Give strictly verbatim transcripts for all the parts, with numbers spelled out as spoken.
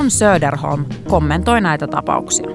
Jon Söderholm kommentoi näitä tapauksia.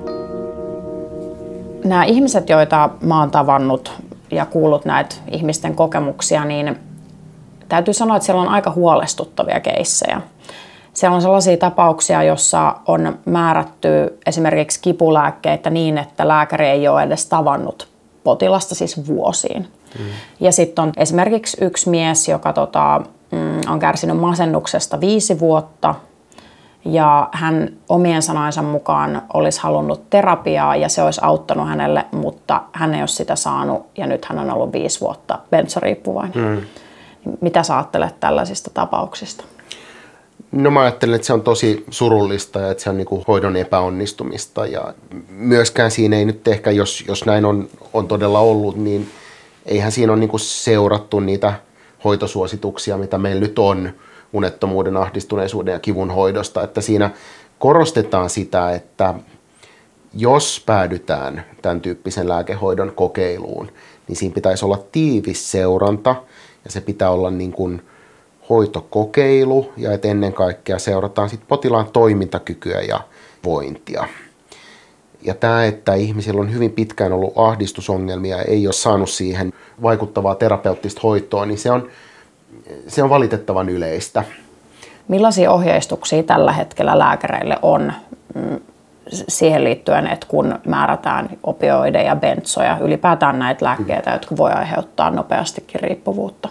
Nämä ihmiset, joita mä oon tavannut ja kuullut näitä ihmisten kokemuksia, niin täytyy sanoa, että siellä on aika huolestuttavia keissejä. Siellä on sellaisia tapauksia, joissa on määrätty esimerkiksi kipulääkkeitä niin, että lääkäri ei ole edes tavannut potilasta siis vuosiin. Mm. Ja sitten on esimerkiksi yksi mies, joka tota, on kärsinyt masennuksesta viisi vuotta. Ja hän omien sanojensa mukaan olisi halunnut terapiaa ja se olisi auttanut hänelle, mutta hän ei ole sitä saanut ja nyt hän on ollut viisi vuotta bensoriippuvainen. Mm. Mitä sä ajattelet tällaisista tapauksista? No mä ajattelen, että se on tosi surullista ja että se on niin kuin hoidon epäonnistumista ja myöskään siinä ei nyt ehkä, jos, jos näin on, on todella ollut, niin eihän siinä ole niin kuin seurattu niitä hoitosuosituksia, mitä meillä nyt on unettomuuden, ahdistuneisuuden ja kivun hoidosta, että siinä korostetaan sitä, että jos päädytään tämän tyyppisen lääkehoidon kokeiluun, niin siinä pitäisi olla tiivis seuranta ja se pitää olla niin kuin hoitokokeilu ja että ennen kaikkea seurataan sit potilaan toimintakykyä ja vointia. Ja tämä, että ihmisillä on hyvin pitkään ollut ahdistusongelmia ja ei ole saanut siihen vaikuttavaa terapeuttista hoitoa, niin se on, se on valitettavan yleistä. Millaisia ohjeistuksia tällä hetkellä lääkäreille on siihen liittyen, että kun määrätään opioideja ja bentsoja, ylipäätään näitä lääkkeitä, jotka voi aiheuttaa nopeastikin riippuvuutta?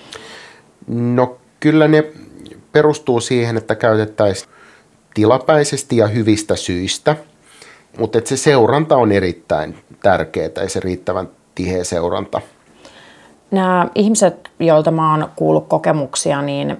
No kyllä ne perustuu siihen, että käytettäisiin tilapäisesti ja hyvistä syistä, mutta että se seuranta on erittäin tärkeää ja se riittävän tiheä seuranta. Nämä ihmiset, joilta mä oon kuullut kokemuksia, niin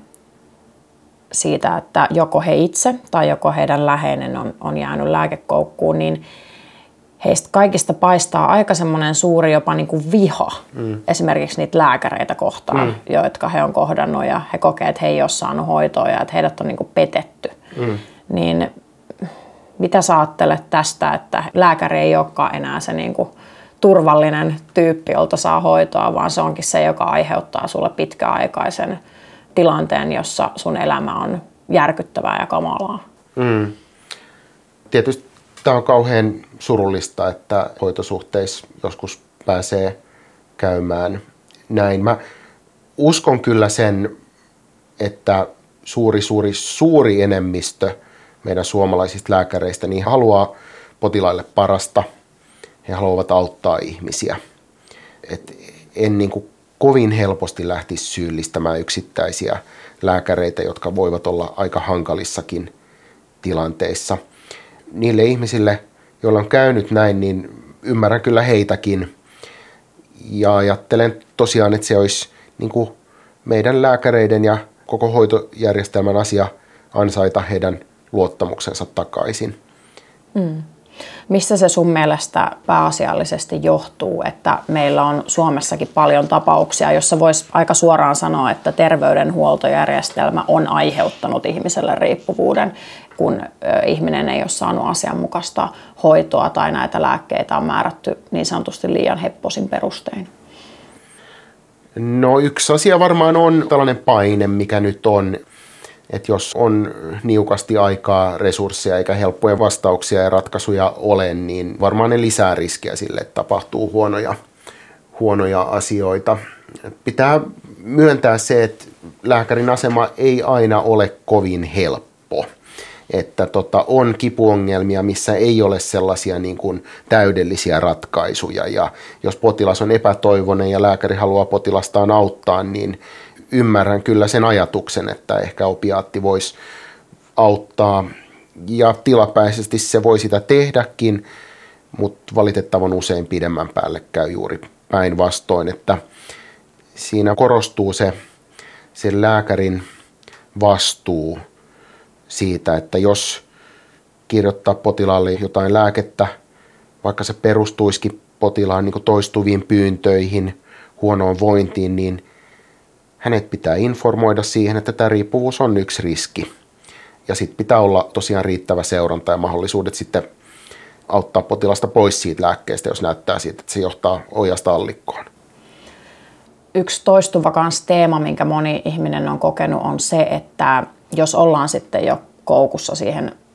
siitä, että joko he itse tai joko heidän läheinen on, on jäänyt lääkekoukkuun, niin heistä kaikista paistaa aika semmoinen suuri jopa niin kuin viha mm. esimerkiksi niitä lääkäreitä kohtaan, mm. jotka he on kohdannut ja he kokee, että he ei ole saanut hoitoa ja että heidät on niin kuin petetty. Mm. Niin mitä sä ajattelet tästä, että lääkäri ei olekaan enää se niin kuin turvallinen tyyppi, jolta saa hoitoa, vaan se onkin se, joka aiheuttaa sulle pitkäaikaisen tilanteen, jossa sun elämä on järkyttävää ja kamalaa. Mm. Tietysti tämä on kauhean surullista, että hoitosuhteissa joskus pääsee käymään näin. Mä uskon kyllä sen, että suuri, suuri, suuri enemmistö meidän suomalaisista lääkäreistä niin haluaa potilaille parasta. He haluavat auttaa ihmisiä. Et en niin kuin kovin helposti lähtisi syyllistämään yksittäisiä lääkäreitä, jotka voivat olla aika hankalissakin tilanteissa. Niille ihmisille, joilla on käynyt näin, niin ymmärrän kyllä heitäkin. Ja ajattelen tosiaan, että se olisi niin kuin meidän lääkäreiden ja koko hoitojärjestelmän asia ansaita heidän luottamuksensa takaisin. Mm. Mistä se sun mielestä pääasiallisesti johtuu, että meillä on Suomessakin paljon tapauksia, jossa voisi aika suoraan sanoa, että terveydenhuoltojärjestelmä on aiheuttanut ihmiselle riippuvuuden, kun ihminen ei ole saanut asianmukaista hoitoa tai näitä lääkkeitä on määrätty niin sanotusti liian hepposin perustein? No yksi asia varmaan on tällainen paine, mikä nyt on. Että jos on niukasti aikaa, resursseja eikä helppoja vastauksia ja ratkaisuja ole, niin varmaan ne lisää riskiä sille, että tapahtuu huonoja, huonoja asioita. Pitää myöntää se, että lääkärin asema ei aina ole kovin helppo. Että tota, on kipuongelmia, missä ei ole sellaisia niin kuin täydellisiä ratkaisuja. Ja jos potilas on epätoivoinen ja lääkäri haluaa potilastaan auttaa, niin ymmärrän kyllä sen ajatuksen, että ehkä opiaatti voisi auttaa ja tilapäisesti se voi sitä tehdäkin, mutta valitettavan usein pidemmän päälle käy juuri päinvastoin, että siinä korostuu se, se lääkärin vastuu siitä, että jos kirjoittaa potilaalle jotain lääkettä, vaikka se perustuisikin potilaan niin kuin toistuviin pyyntöihin, huonoon vointiin, niin hänet pitää informoida siihen, että tämä riippuvuus on yksi riski. Ja sitten pitää olla tosiaan riittävä seuranta ja mahdollisuudet sitten auttaa potilasta pois siitä lääkkeestä, jos näyttää siitä, että se johtaa ojasta allikkoon. Yksi toistuva kans teema, minkä moni ihminen on kokenut, on se, että jos ollaan sitten jo koukussa siihen